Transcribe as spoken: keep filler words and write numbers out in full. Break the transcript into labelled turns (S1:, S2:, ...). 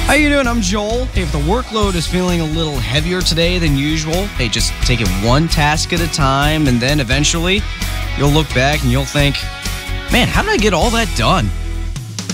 S1: How you doing? I'm Joel. Hey, if the workload is feeling a little heavier today than usual, hey, just take it one task at a time, and then eventually you'll look back and you'll think, man, how did I get all that done?